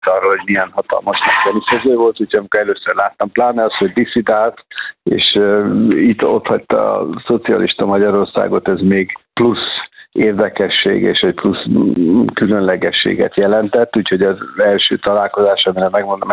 arról, hogy milyen hatalmas teniszező volt, úgyhogy amikor először láttam, pláne az, hogy disszidált, és itt ott hagyta a szocialista Magyarországot, ez még plusz érdekesség és egy plusz különlegességet jelentett, úgyhogy az első találkozás, amire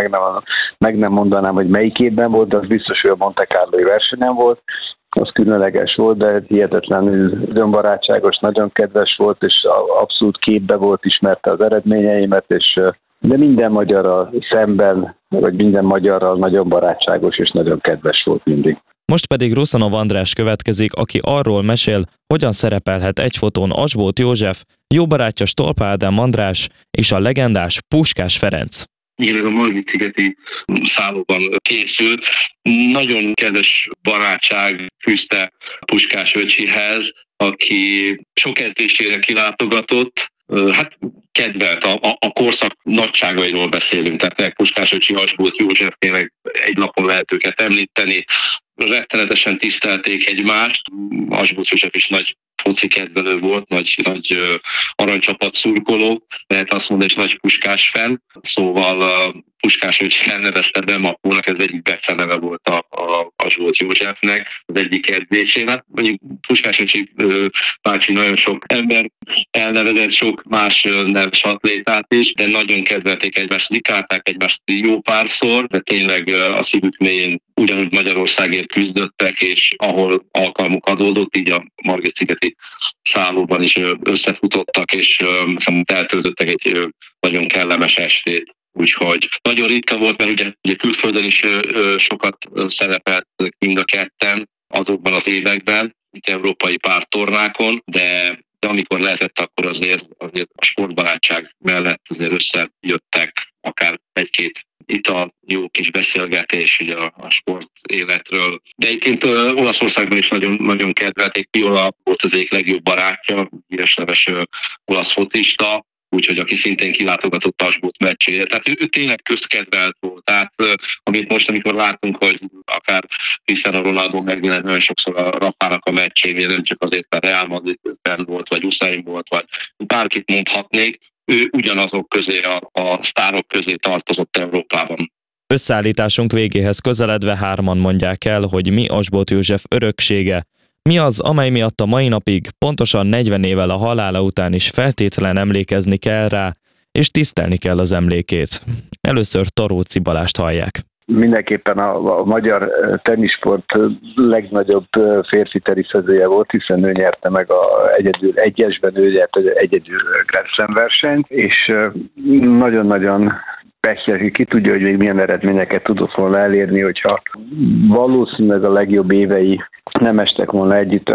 meg nem mondanám, hogy melyik évben volt, de az biztos, hogy a Monte Carlói versenyen volt, az különleges volt, de hihetetlenül nagyon barátságos, nagyon kedves volt, és abszolút képbe volt, ismerte az eredményeimet, de minden magyarral szemben, vagy minden magyarral nagyon barátságos és nagyon kedves volt mindig. Most pedig Ruszanov András következik, aki arról mesél, hogyan szerepelhet egy fotón Asbóth József, jó barátja Stolpa Ádám András és a legendás Puskás Ferenc. Igen, ez a Margit-szigeti szállóban készült. Nagyon kedves barátság fűzte Puskás öcsihez, aki sok edzésére kilátogatott, hát kedvelt, a korszak nagyságairól beszélünk, tehát Puskás öcsi, Asbóth József, tényleg egy napon lehet őket említeni. Rettenetesen tisztelték egymást, Asbóth József is nagy foci kedvelő volt, nagy aranycsapat szurkoló, lehet azt mondani, hogy nagy Puskás fan, szóval Puskás öcsi elnevezte Bemapónak, ez egyik beceneve volt a Asbóth Józsefnek az egyik edzésén. Mondjuk Puskás öcsi bácsi nagyon sok ember elnevezett, sok más neves atlétát is, de nagyon kedvelték egymást, dikálták egymást jó párszor, de tényleg a szívük mélyén ugyanúgy Magyarországért küzdöttek, és ahol alkalmuk adódott, így a Margit-szigeti szállóban is összefutottak, és eltöltöttek egy nagyon kellemes estét. Úgyhogy nagyon ritka volt, mert ugye külföldön is sokat szerepelt mind a ketten azokban az években, itt európai pártornákon, de amikor lehetett, akkor azért a sportbarátság mellett azért összejöttek akár egy-két ital, jó kis beszélgetés ugye a sport életről. De egyébként Olaszországban is nagyon, nagyon kedvelték. Piola volt az egyik legjobb barátja, híres neves olasz focista, úgyhogy aki szintén kilátogatott Asbóth meccsére. Tehát ő tényleg közkedvelt volt. Tehát amit most, amikor látunk, hogy akár Cristiano Ronaldo megjelent nagyon sokszor a Rafának a meccsén, nem csak azért, mert Real Madridben volt, vagy Usain volt, vagy bárkit mondhatnék, ő ugyanazok közé, a sztárok közé tartozott Európában. Összeállításunk végéhez közeledve hárman mondják el, hogy mi Asbóth József öröksége. Mi az, amely miatt a mai napig, pontosan 40 évvel a halála után is feltétlen emlékezni kell rá, és tisztelni kell az emlékét. Először Taróci Balást hallják. Mindenképpen a magyar tenisport legnagyobb férfi teniszezője volt, hiszen ő nyerte meg egyedül egyesben, ő nyerte egyedül Grand Slam versenyt, és nagyon-nagyon pehjes, ki tudja, hogy még milyen eredményeket tudott volna elérni, hogyha valószínűleg a legjobb évei nem estek volna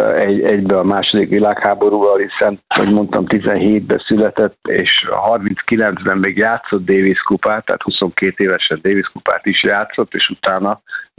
egybe a második világháborúval, hiszen, hogy mondtam, 17-ben született, és 39-ben még játszott Davis kupát, tehát 22 évesen Davis kupát is játszott, és utána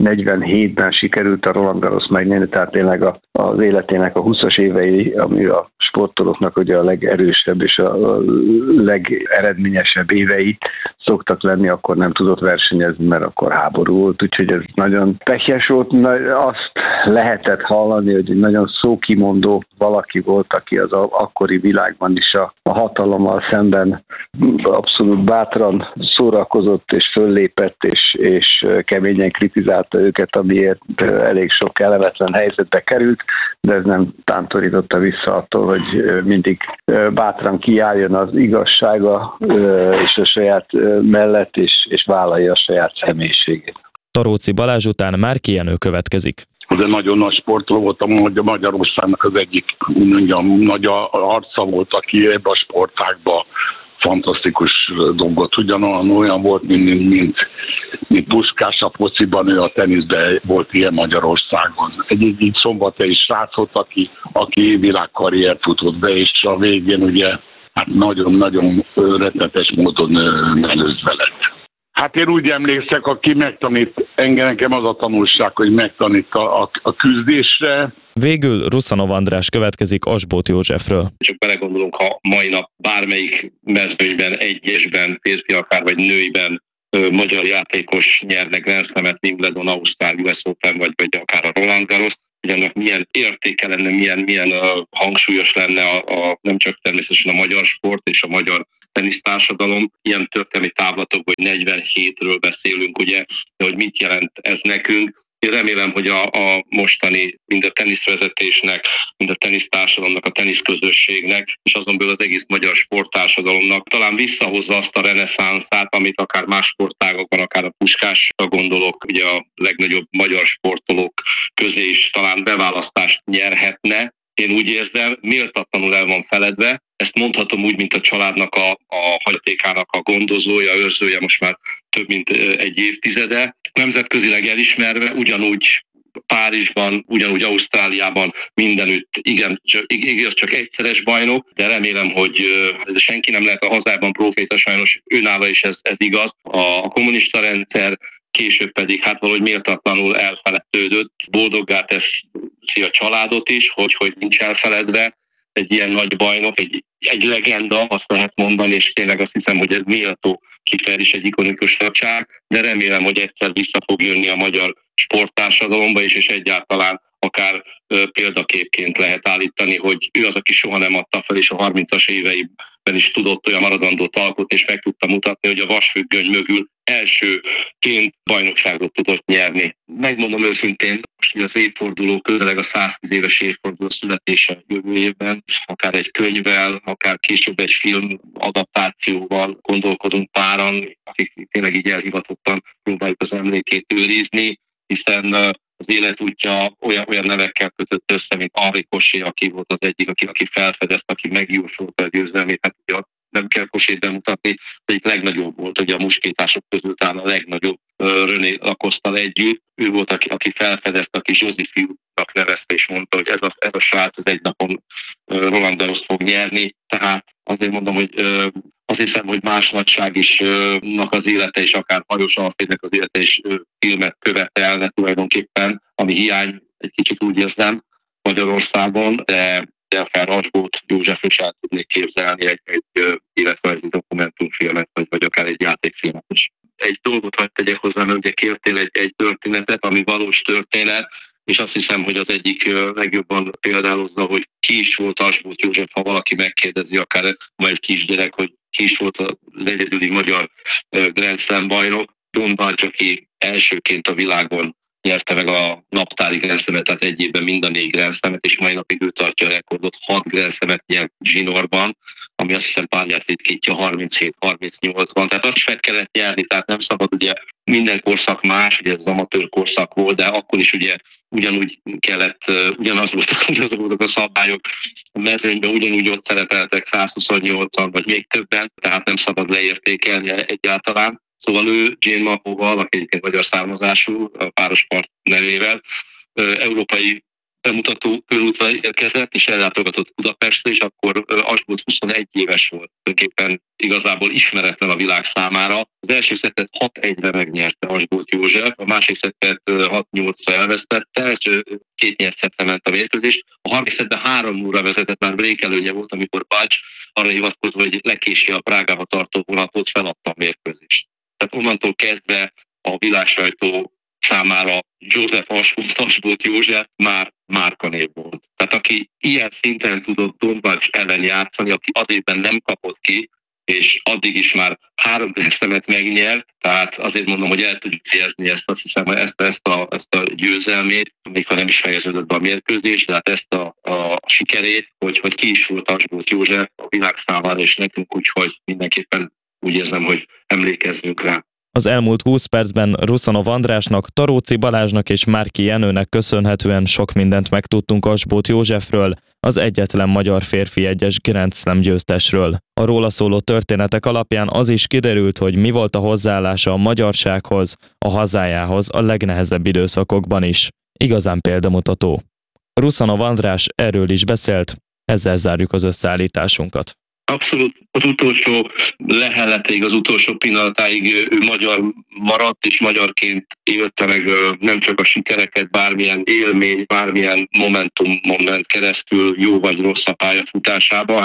47-ben sikerült a Roland Garros megnyerni, tehát tényleg az életének a 20-as évei, ami a sportolóknak ugye a legerősebb és a legeredményesebb évei szoktak lenni, akkor nem tudott versenyezni, mert akkor háború volt, úgyhogy ez nagyon pehjes volt. Azt lehetett hallani, hogy egy nagyon szókimondó valaki volt, aki az akkori világban is a hatalommal szemben abszolút bátran szórakozott és föllépett, és keményen kritizálta őket, amiért elég sok kellemetlen helyzetbe került, de ez nem tántorította vissza attól, hogy mindig bátran kiálljon az igazsága és a saját mellett, és vállalja a saját személyiségét. Taróci Balázs után Márki Jenő következik. Az egy nagyon nagy sportoló volt, a Magyarországnak az egyik nagy arca volt, aki ebbe a sportágba fantasztikus dolgot. Ugyanolyan volt, mint Puskás a fociban, ő a teniszben volt ilyen Magyarországon. Egy szombathelyi srác volt, aki világkarriert futott be, és a végén ugye hát nagyon-nagyon rettenetes módon mellőzve lett. Hát én úgy emlékszek, aki megtanít, nekem az a tanulság, hogy megtanít a küzdésre. Végül Ruszanov András következik Asbóth Józsefről. Csak belegondolunk, ha mai nap bármelyik mezőnyben, egyesben, férfiakár vagy nőiben magyar játékos nyerne Grand Slamet, Wimbledon, Ausztrál, US Open, vagy akár a Roland Garros, hogy annak milyen értéke lenne, milyen hangsúlyos lenne nem csak természetesen a magyar sport és a magyar tenisztársadalom. Ilyen történelmi távlatokban, hogy 47-ről beszélünk, ugye, hogy mit jelent ez nekünk. Én remélem, hogy a mostani mind a teniszvezetésnek, mind a tenisztársadalomnak, a teniszközösségnek, és azon belül az egész magyar sporttársadalomnak talán visszahozza azt a reneszánszát, amit akár más sportágokban, akár a Puskásra gondolok, ugye a legnagyobb magyar sportolók közé is talán beválasztást nyerhetne. Én úgy érzem, méltatlanul el van feledve. Ezt mondhatom úgy, mint a családnak a hagyatékának a gondozója, őrzője most már több mint egy évtizede. Nemzetközileg elismerve, ugyanúgy Párizsban, ugyanúgy Ausztráliában mindenütt, igen, csak egyszeres bajnok, de remélem, hogy ez senki nem lehet a hazában próféta, sajnos őnála is ez igaz. A kommunista rendszer később pedig hát valahogy méltatlanul elfeledtődött. Boldoggá teszi a családot is, hogy nincs elfeledve egy ilyen nagy bajnok, egy legenda, azt lehet mondani, és tényleg azt hiszem, hogy ez méltó kifejezés, egy ikonikus nagyság, de remélem, hogy egyszer vissza fog jönni a magyar sporttársadalomba is, és egyáltalán akár példaképként lehet állítani, hogy ő az, aki soha nem adta fel, és a 30-as éveiben is tudott olyan maradandót alkotni, és meg tudta mutatni, hogy a vasfüggöny mögül elsőként bajnokságot tudott nyerni. Megmondom őszintén, most az évforduló, közeleg a 110 éves évforduló születése jövő évben, akár egy könyvvel, akár később egy film adaptációval gondolkodunk páran, akik tényleg így elhivatottan próbáljuk az emlékét őrizni, hiszen az életútja olyan nevekkel kötött össze, mint Henri Cochet, aki volt az egyik, aki felfedezte, aki megjósolta a győzelmét. Hát ugye nem kell Cochet bemutatni, az egyik legnagyobb volt, ugye a muskétások közül talán a legnagyobb René Lacoste-tal együtt. Ő volt, aki felfedezte, aki Zsózi fiúnak nevezte, és mondta, hogy ez a srác az egy napon Roland Garrost fog nyerni. Tehát azért mondom, hogy azt hiszem, hogy más nagyság is az élete, és akár Hajós Alfrédnek az élete is filmet követelne tulajdonképpen, ami hiány, egy kicsit úgy érzem Magyarországon, de akár Asbóth József is el tudnék képzelni egy életrajzi dokumentumfilmet, vagy akár egy játékfilmet is. Egy dolgot hadd tegyek hozzá, mert ugye kértél egy történetet, ami valós történet, és azt hiszem, hogy az egyik legjobban példálozza, hogy ki is volt Asbóth József, ha valaki megkérdezi, akár ma egy kisgyerek, hogy ki is volt az egyedüli magyar Grand Slam bajnok. Don Balcs, aki elsőként a világon nyerte meg a naptári Grand Slamet, tehát egy évben mind a 4 Grand Slamet, és mai napig ő tartja a rekordot, 6 Grand Slamet nyert zsinórban, ami azt hiszem párját ritkítja 37-38-ban, tehát azt is meg kellett nyerni, tehát nem szabad, ugye minden korszak más, ugye ez az amatőr korszak volt, de akkor is ugye ugyanúgy kellett, ugyanaz voltak a szabályok, a mezőnyben ugyanúgy ott szerepeltek 128-an, vagy még többen, tehát nem szabad leértékelni egyáltalán. Szóval ő Jane Mahóval, aki egyébként magyar származású, a Párospart nevével, európai bemutató körútra érkezett, és ellátogatott Budapestre, és akkor Asbóth 21 éves volt, tulajdonképpen igazából ismeretlen a világ számára. Az első szettet 6-1-re megnyerte Asbóth József, a másik szettet 6-8-ra elvesztette, és 2 nyert szettre ment a mérkőzés. A harmadik szettben 3-0-ra vezetett, már break előnye volt, amikor Balcs arra hivatkozva, hogy lekési a Prágába tartó vonatot, feladta a mérkőzést. Tehát onnantól kezdve a világsajtó számára József Asbóth József már márkanév volt. Tehát aki ilyen szinten tudott Don Balcs ellen játszani, aki az évben nem kapott ki, és addig is már 3 Grand-Slamet megnyert, tehát azért mondom, hogy el tudjuk helyezni azt hiszem, ezt a győzelmét, még ha nem is fejeződött be a mérkőzés, de hát ezt a sikerét, hogy ki is volt Asbóth József a világ számára, és nekünk úgyhogy mindenképpen úgy érzem, hogy emlékezzünk rá. Az elmúlt 20 percben Ruszanov Andrásnak, Taróci Balázsnak és Márki Jenőnek köszönhetően sok mindent megtudtunk Asbóth Józsefről, az egyetlen magyar férfi egyes Grand Slam győztesről. A róla szóló történetek alapján az is kiderült, hogy mi volt a hozzáállása a magyarsághoz, a hazájához a legnehezebb időszakokban is. Igazán példamutató. Ruszanov András erről is beszélt, ezzel zárjuk az összeállításunkat. Abszolút az utolsó leheletéig, az utolsó pillanatáig ő magyar maradt, és magyarként élte meg nem csak a sikereket, bármilyen élmény, bármilyen momentumon ment keresztül, jó vagy rossz a pályafutásába. Hát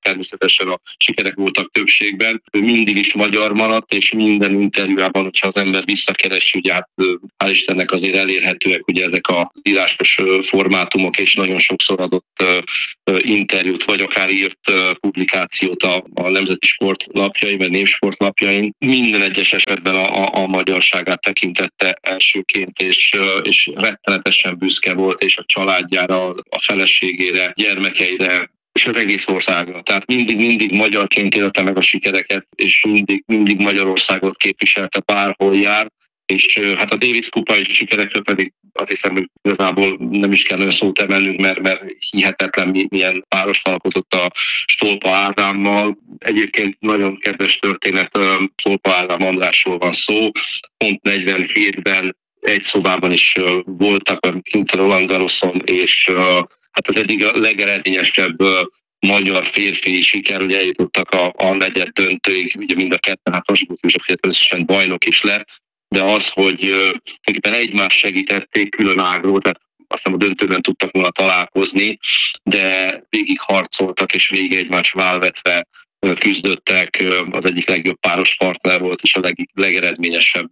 természetesen a sikerek voltak többségben. Ő mindig is magyar maradt, és minden interjújában, hogyha az ember visszakeresi, ugye hát hál' Istennek azért elérhetőek ugye ezek az írásos formátumok, és nagyon sokszor adott interjút, vagy akár írt publikációt a nemzeti sportlapjain, vagy névsportlapjain. Minden egyes esetben a magyarságát tekintette elsőként, és rettenetesen büszke volt, és a családjára, a feleségére, gyermekeire, és az egész országra. Tehát mindig magyarként élte meg a sikereket, és mindig Magyarországot képviselte, bárhol jár, és hát a Davis kupa és sikerekről pedig azt hiszem, hogy igazából nem is kell olyan szót emelnünk, mert hihetetlen milyen páros alkotott a Stolpa Ádámmal. Egyébként nagyon kedves történet, Stolpa Ádám Andrásról van szó. Pont 47-ben egy szobában is voltak kint a Roland Garroson, és hát az eddig a legeredményesebb magyar férfi siker, ugye eljutottak a negyed döntőig, ugye mind a ketten, hát Vasbót József összesen bajnok is lett, de az, hogy tulajdonképpen egymást segítették külön ágról, tehát azt hiszem a döntőben tudtak volna találkozni, de végig harcoltak, és végig egymást válvetve küzdöttek, az egyik legjobb páros partner volt, és a legeredményesebb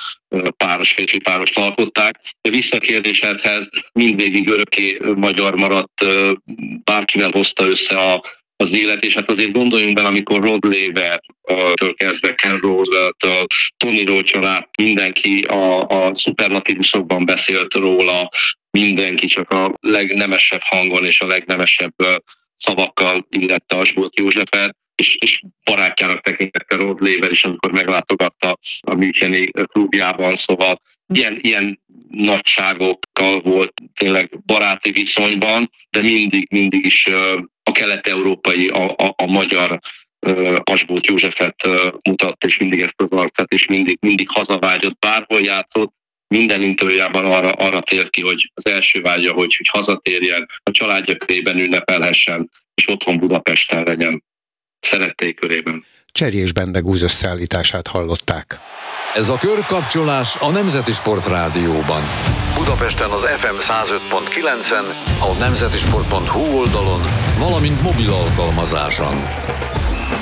férfi párost alkották. De vissza a kérdésedhez, mindvégig örökké magyar maradt, bárkivel hozta össze az élet, és hát azért gondoljunk bele, amikor Rod Laver-től kezdve Ken Roosevelt, Tony Rocha át mindenki a szuperlatívuszokban beszélt róla, mindenki csak a legnemesebb hangon és a legnemesebb szavakkal illette Asbolt Józsefet, és barátjának tekintette Rod Laver is, amikor meglátogatta a müncheni klubjában, szóval ilyen nagyságokkal volt tényleg baráti viszonyban, de mindig is a kelet-európai, a magyar Asbolt Józsefet mutatta, és mindig ezt az arcát, és mindig hazavágyott, bárhol játszott, minden interjújában arra tért ki, hogy az első vágya, hogy hazatérjen, a családja körében ünnepelhessen, és otthon Budapesten legyen, szerették körében. Cserjés Bende Gúz összeállítását hallották. Ez a Körkapcsolás a Nemzeti Sport Rádióban. Budapesten az FM 105.9-en, a nemzetisport.hu oldalon, valamint mobil alkalmazáson.